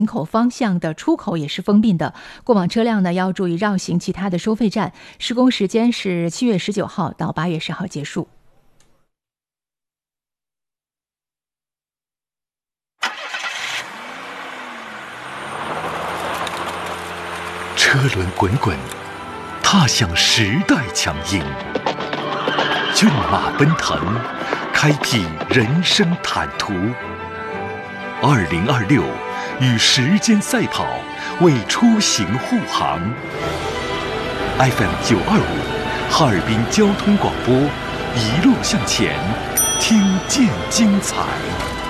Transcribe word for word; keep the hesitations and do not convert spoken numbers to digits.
进口方向的出口也是封闭的，过往车辆呢要注意绕行其他的收费站。施工时间是七月十九号到八月十号结束。 车轮滚滚，踏向时代强音；骏马奔腾，开辟人生坦途。二零二六，与时间赛跑，为出行护航。F M 九二五，哈尔滨交通广播，一路向前，听见精彩。